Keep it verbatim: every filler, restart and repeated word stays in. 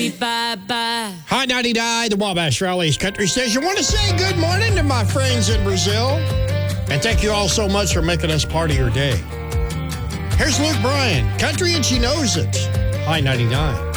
Bye-bye. Hot ninety-nine, the Wabash Rally's Country Station. I want to say good morning to my friends in Brazil. And thank you all so much for making us part of your day. Here's Luke Bryan, Country and She Knows It. High ninety-nine.